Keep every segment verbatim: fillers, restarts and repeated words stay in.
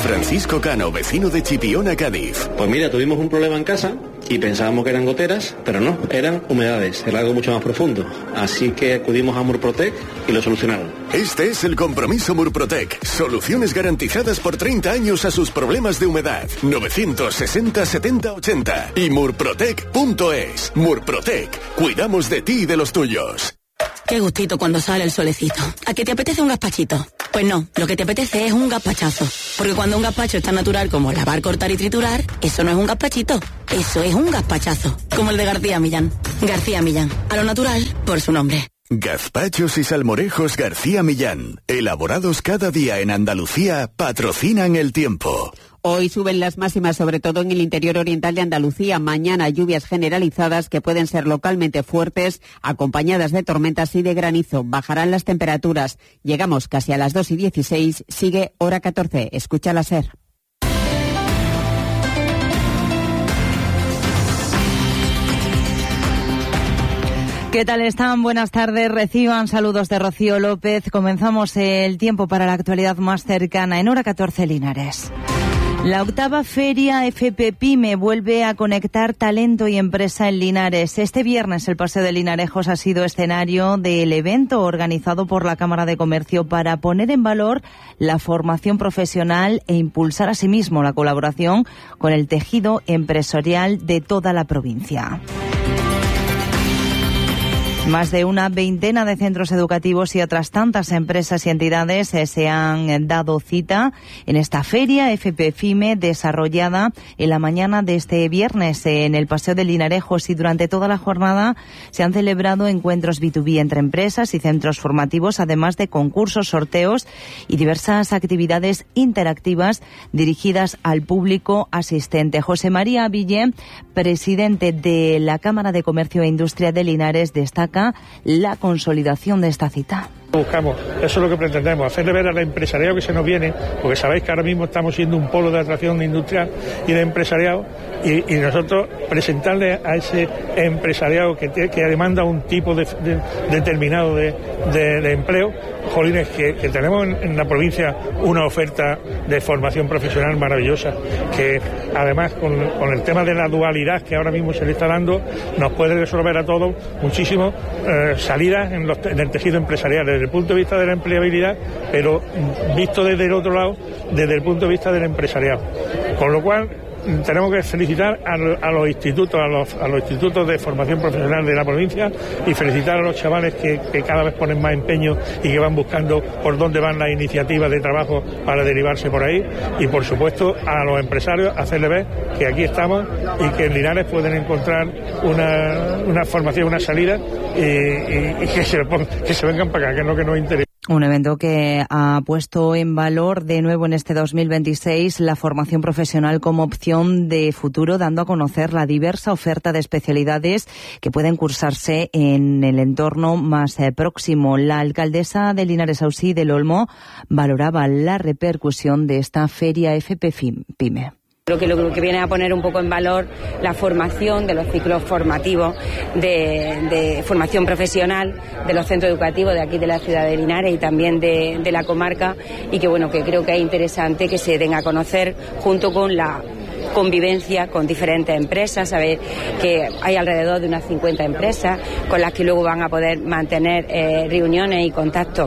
Francisco Cano, vecino de Chipiona, Cádiz. Pues mira, tuvimos un problema en casa y pensábamos que eran goteras, pero no, eran humedades, era algo mucho más profundo. Así que acudimos a Murprotec y lo solucionaron. Este es el compromiso Murprotec. Soluciones garantizadas por treinta años a sus problemas de humedad. novecientos sesenta setenta ochenta y murprotec punto es. Murprotec. Cuidamos de ti y de los tuyos. Qué gustito cuando sale el solecito. ¿A qué te apetece un gazpachito? Pues no, lo que te apetece es un gazpachazo. Porque cuando un gazpacho es tan natural como lavar, cortar y triturar, eso no es un gazpachito, eso es un gazpachazo. Como el de García Millán. García Millán, a lo natural por su nombre. Gazpachos y salmorejos García Millán, elaborados cada día en Andalucía, patrocinan el tiempo. Hoy suben las máximas, sobre todo en el interior oriental de Andalucía. Mañana lluvias generalizadas que pueden ser localmente fuertes, acompañadas de tormentas y de granizo. Bajarán las temperaturas. Llegamos casi a las dos y dieciséis. Sigue hora catorce. Escucha la SER. ¿Qué tal están? Buenas tardes. Reciban saludos de Rocío López. Comenzamos el tiempo para la actualidad más cercana en hora catorce Linares. La octava Feria F P Pyme vuelve a conectar talento y empresa en Linares. Este viernes el Paseo de Linarejos ha sido escenario del evento organizado por la Cámara de Comercio para poner en valor la formación profesional e impulsar asimismo la colaboración con el tejido empresarial de toda la provincia. Más de una veintena de centros educativos y otras tantas empresas y entidades eh, se han dado cita en esta feria F P Pyme desarrollada en la mañana de este viernes en el Paseo de Linarejos, y durante toda la jornada se han celebrado encuentros B dos B entre empresas y centros formativos, además de concursos, sorteos y diversas actividades interactivas dirigidas al público asistente. José María Villé, presidente de la Cámara de Comercio e Industria de Linares, destaca la consolidación de esta cita. Buscamos, eso es lo que pretendemos, hacerle ver al empresariado que se nos viene, porque sabéis que ahora mismo estamos siendo un polo de atracción industrial y de empresariado, y, y nosotros presentarle a ese empresariado que, te, que demanda un tipo de, de, determinado de, de, de empleo, jolines, que, que tenemos en, en la provincia una oferta de formación profesional maravillosa, que además con, con el tema de la dualidad que ahora mismo se le está dando, nos puede resolver a todos muchísimo eh, salidas en, los, en el tejido empresarial, desde el punto de vista de la empleabilidad, pero visto desde el otro lado, desde el punto de vista del empresariado. Con lo cual tenemos que felicitar a, a los institutos, a los, a los institutos de formación profesional de la provincia, y felicitar a los chavales que, que cada vez ponen más empeño y que van buscando por dónde van las iniciativas de trabajo para derivarse por ahí, y por supuesto a los empresarios hacerles ver que aquí estamos y que en Linares pueden encontrar una, una formación, una salida, y, y, y que, se, que se vengan para acá, que es lo que nos interesa. Un evento que ha puesto en valor de nuevo en este dos mil veintiséis la formación profesional como opción de futuro, dando a conocer la diversa oferta de especialidades que pueden cursarse en el entorno más eh, próximo. La alcaldesa de Linares Ausí del Olmo valoraba la repercusión de esta feria F P Pyme. Creo que lo que viene a poner un poco en valor la formación de los ciclos formativos, de, de formación profesional de los centros educativos de aquí de la ciudad de Linares y también de, de la comarca, y que bueno, que creo que es interesante que se den a conocer junto con la convivencia con diferentes empresas, saber que hay alrededor de unas cincuenta empresas con las que luego van a poder mantener eh, reuniones y contactos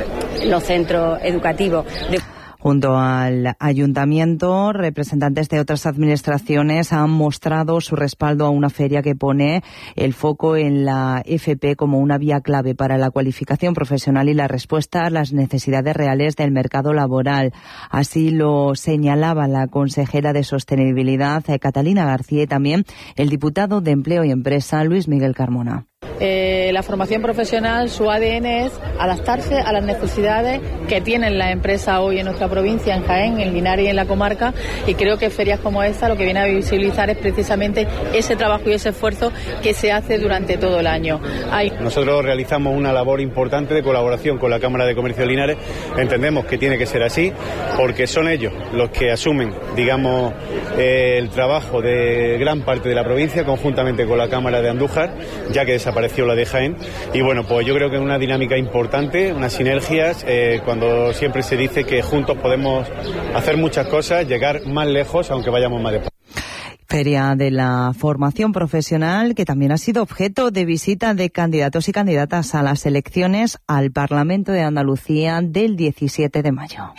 los centros educativos de... Junto al ayuntamiento, representantes de otras administraciones han mostrado su respaldo a una feria que pone el foco en la F P como una vía clave para la cualificación profesional y la respuesta a las necesidades reales del mercado laboral. Así lo señalaba la consejera de Sostenibilidad, Catalina García, y también el diputado de Empleo y Empresa, Luis Miguel Carmona. Eh, la formación profesional, su A D N es adaptarse a las necesidades que tienen las empresas hoy en nuestra provincia, en Jaén, en Linares y en la comarca, y creo que ferias como esta lo que viene a visibilizar es precisamente ese trabajo y ese esfuerzo que se hace durante todo el año. Hay... Nosotros realizamos una labor importante de colaboración con la Cámara de Comercio de Linares. Entendemos que tiene que ser así porque son ellos los que asumen, digamos, eh, el trabajo de gran parte de la provincia, conjuntamente con la Cámara de Andújar, ya que desapareció la de Jaén. Y bueno, pues yo creo que es una dinámica importante, unas sinergias, eh, cuando siempre se dice que juntos podemos hacer muchas cosas, llegar más lejos, aunque vayamos más despacio. Feria de la Formación Profesional, que también ha sido objeto de visita de candidatos y candidatas a las elecciones al Parlamento de Andalucía del diecisiete de mayo.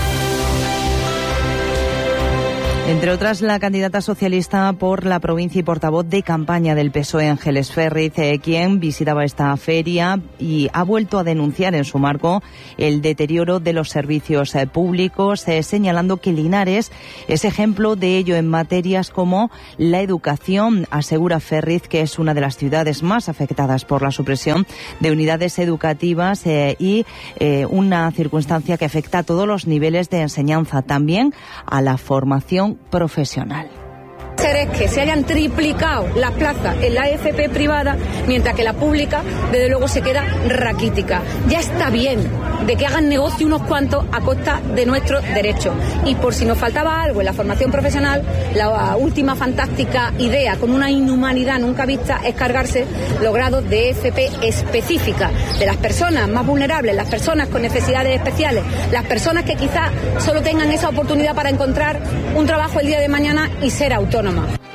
Entre otras, la candidata socialista por la provincia y portavoz de campaña del P S O E, Ángeles Ferriz, eh, quien visitaba esta feria y ha vuelto a denunciar en su marco el deterioro de los servicios eh, públicos, eh, señalando que Linares es ejemplo de ello en materias como la educación. Asegura Ferriz que es una de las ciudades más afectadas por la supresión de unidades educativas eh, y eh, una circunstancia que afecta a todos los niveles de enseñanza, también a la formación profesional. Es que se hayan triplicado las plazas en la A F P privada, mientras que la pública, desde luego, se queda raquítica. Ya está bien de que hagan negocio unos cuantos a costa de nuestros derechos. Y por si nos faltaba algo en la formación profesional, la última fantástica idea, con una inhumanidad nunca vista, es cargarse los grados de F P específica de las personas más vulnerables, las personas con necesidades especiales, las personas que quizás solo tengan esa oportunidad para encontrar un trabajo el día de mañana y ser autónomas.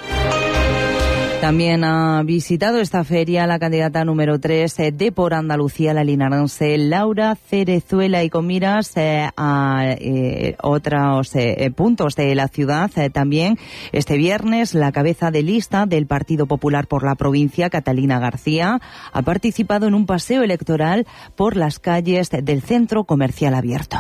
También ha visitado esta feria la candidata número tres de Por Andalucía, la linarense Laura Cerezuela, y con miras eh, a eh, otros eh, puntos de la ciudad. Eh, también este viernes la cabeza de lista del Partido Popular por la provincia, Catalina García, ha participado en un paseo electoral por las calles del Centro Comercial Abierto.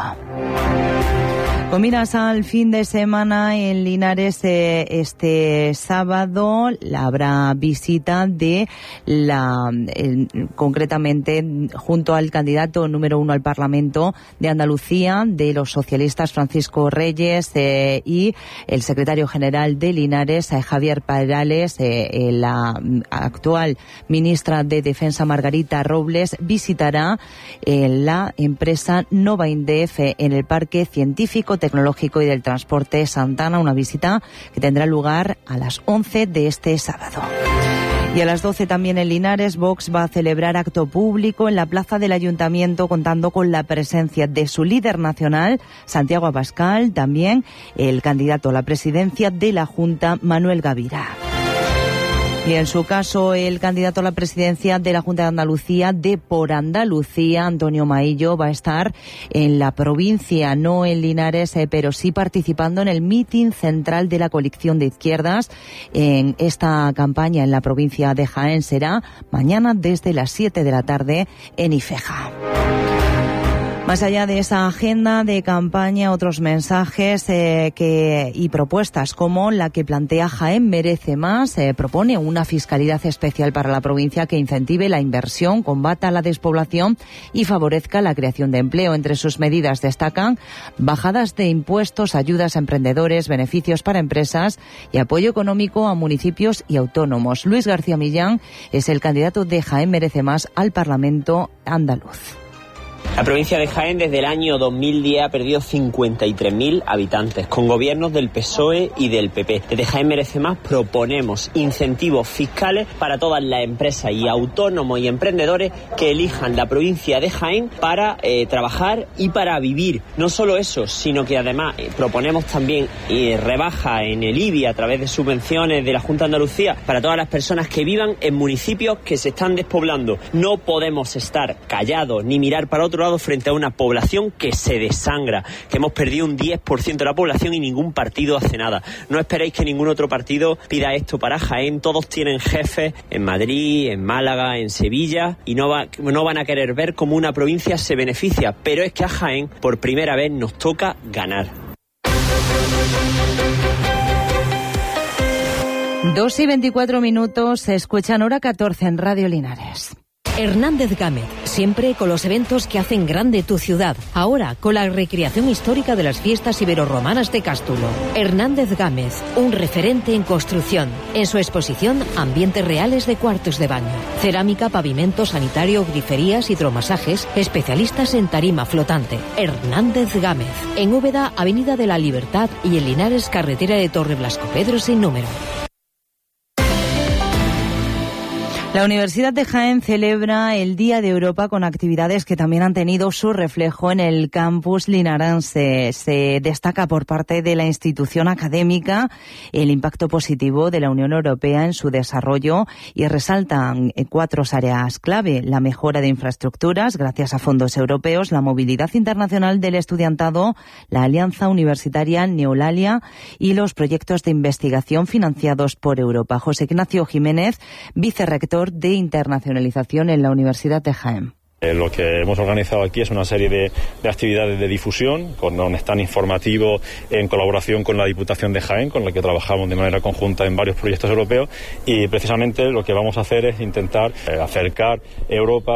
Con miras al fin de semana en Linares, eh, este sábado habrá visita de la, eh, concretamente junto al candidato número uno al Parlamento de Andalucía, de los socialistas, Francisco Reyes, eh, y el secretario general de Linares, eh, Javier Perales, eh, eh, la actual ministra de Defensa, Margarita Robles, visitará eh, la empresa Nova Indef eh, en el Parque Científico, Tecnológico y del Transporte Santana, una visita que tendrá lugar a las once de este sábado. Y a las doce también en Linares, Vox va a celebrar acto público en la plaza del Ayuntamiento, contando con la presencia de su líder nacional, Santiago Abascal, también el candidato a la presidencia de la Junta, Manuel Gavira. Y en su caso, el candidato a la presidencia de la Junta de Andalucía, de Por Andalucía, Antonio Maillo, va a estar en la provincia, no en Linares, eh, pero sí participando en el mitin central de la coalición de izquierdas. En esta campaña en la provincia de Jaén será mañana desde las siete de la tarde en Ifeja. Más allá de esa agenda de campaña, otros mensajes eh, que y propuestas como la que plantea Jaén Merece Más, eh, propone una fiscalidad especial para la provincia que incentive la inversión, combata la despoblación y favorezca la creación de empleo. Entre sus medidas destacan bajadas de impuestos, ayudas a emprendedores, beneficios para empresas y apoyo económico a municipios y autónomos. Luis García Millán es el candidato de Jaén Merece Más al Parlamento andaluz. La provincia de Jaén desde el año dos mil diez ha perdido cincuenta y tres mil habitantes, con gobiernos del P S O E y del P P. Desde Jaén Merece Más proponemos incentivos fiscales para todas las empresas y autónomos y emprendedores que elijan la provincia de Jaén para eh, trabajar y para vivir. No solo eso, sino que además eh, proponemos también eh, rebaja en el I B I a través de subvenciones de la Junta de Andalucía para todas las personas que vivan en municipios que se están despoblando. No podemos estar callados ni mirar para otro lado frente a una población que se desangra, que hemos perdido un diez por ciento de la población y ningún partido hace nada. No esperéis que ningún otro partido pida esto para Jaén. Todos tienen jefes en Madrid, en Málaga, en Sevilla y no, va, no van a querer ver cómo una provincia se beneficia, pero es que a Jaén por primera vez nos toca ganar. Dos y veinticuatro minutos, se escuchan hora catorce en Radio Linares. Hernández Gámez, siempre con los eventos que hacen grande tu ciudad. Ahora con la recreación histórica de las fiestas iberorromanas de Cástulo. Hernández Gámez, un referente en construcción. En su exposición Ambientes reales de cuartos de baño. Cerámica, pavimento, sanitario, griferías, hidromasajes, especialistas en tarima flotante. Hernández Gámez. En Úbeda, Avenida de la Libertad, y en Linares, carretera de Torre Blasco Pedro sin número. La Universidad de Jaén celebra el Día de Europa con actividades que también han tenido su reflejo en el campus linarense. Se destaca por parte de la institución académica el impacto positivo de la Unión Europea en su desarrollo y resaltan cuatro áreas clave: la mejora de infraestructuras gracias a fondos europeos, la movilidad internacional del estudiantado, la alianza universitaria Neolalia y los proyectos de investigación financiados por Europa. José Ignacio Jiménez, vicerrector de internacionalización en la Universidad de Jaén. Lo que hemos organizado aquí es una serie de, de actividades de difusión, con un stand informativo en colaboración con la Diputación de Jaén, con la que trabajamos de manera conjunta en varios proyectos europeos, y precisamente lo que vamos a hacer es intentar eh, acercar Europa